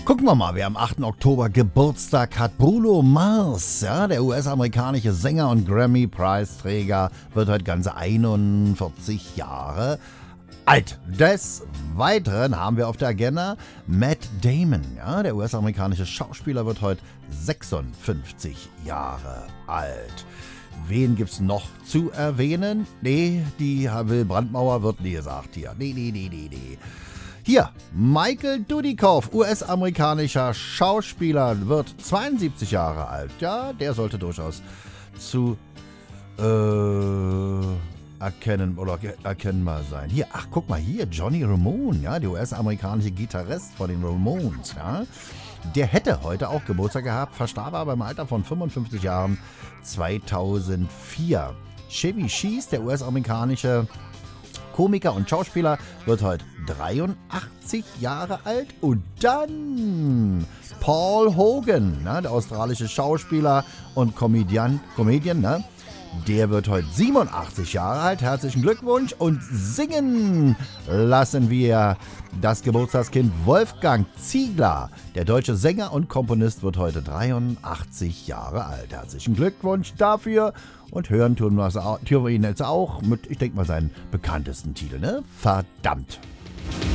Gucken wir mal, wer am 8. Oktober Geburtstag hat. Bruno Mars, ja, der US-amerikanische Sänger und Grammy-Preisträger, wird heute ganze 41 Jahre alt. Des Weiteren haben wir auf der Agenda Matt Damon, ja, der US-amerikanische Schauspieler, wird heute 56 Jahre alt. Wen gibt's noch zu erwähnen? Nee, die Will Brandmauer wird nie gesagt hier. Nee. Hier, Michael Dudikoff, US-amerikanischer Schauspieler, wird 72 Jahre alt. Ja, der sollte durchaus zu erkennbar sein. Hier, ach, guck mal hier, Johnny Ramone, ja, der US-amerikanische Gitarrist von den Ramones, ja. Der hätte heute auch Geburtstag gehabt, verstarb aber im Alter von 55 Jahren 2004. Chevy Chase, der US-amerikanische Komiker und Schauspieler, wird heute 83 Jahre alt. Und dann Paul Hogan, ne, der australische Schauspieler und Comedian, ne, der wird heute 87 Jahre alt. Herzlichen Glückwunsch. Und singen lassen wir das Geburtstagskind Wolfgang Ziegler. Der deutsche Sänger und Komponist wird heute 83 Jahre alt. Herzlichen Glückwunsch dafür. Und hören tun wir ihn jetzt auch mit, ich denke mal, seinen bekanntesten Titel, ne? Verdammt.